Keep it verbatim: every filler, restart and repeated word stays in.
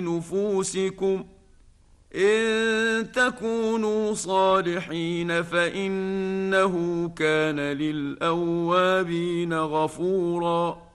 نفوسكم إن تكونوا صالحين فإنه كان للأوابين غفورا.